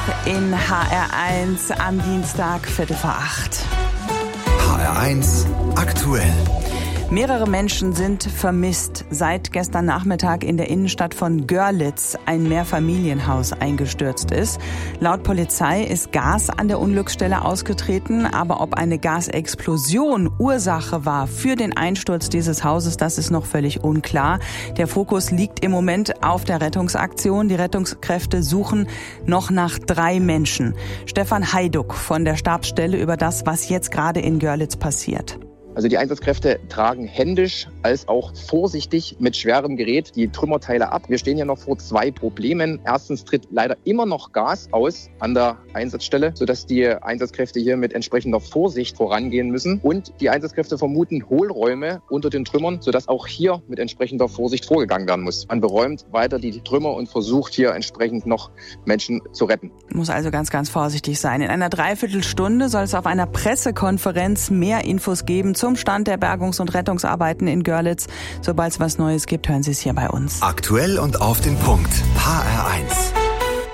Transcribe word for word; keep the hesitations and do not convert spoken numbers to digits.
In H R eins am Dienstag, Viertel vor acht. H R eins aktuell. Mehrere Menschen sind vermisst, seit gestern Nachmittag in der Innenstadt von Görlitz ein Mehrfamilienhaus eingestürzt ist. Laut Polizei ist Gas an der Unglücksstelle ausgetreten, aber ob eine Gasexplosion Ursache war für den Einsturz dieses Hauses, das ist noch völlig unklar. Der Fokus liegt im Moment auf der Rettungsaktion. Die Rettungskräfte suchen noch nach drei Menschen. Stefan Heiduck von der Stabsstelle über das, was jetzt gerade in Görlitz passiert. Also die Einsatzkräfte tragen händisch als auch vorsichtig mit schwerem Gerät die Trümmerteile ab. Wir stehen ja noch vor zwei Problemen. Erstens tritt leider immer noch Gas aus an der Einsatzstelle, sodass die Einsatzkräfte hier mit entsprechender Vorsicht vorangehen müssen. Und die Einsatzkräfte vermuten Hohlräume unter den Trümmern, sodass auch hier mit entsprechender Vorsicht vorgegangen werden muss. Man beräumt weiter die Trümmer und versucht hier entsprechend noch Menschen zu retten. Muss also ganz, ganz vorsichtig sein. In einer Dreiviertelstunde soll es auf einer Pressekonferenz mehr Infos geben zum Stand der Bergungs- und Rettungsarbeiten in Görlitz. Sobald es was Neues gibt, hören Sie es hier bei uns. Aktuell und auf den Punkt. H R eins.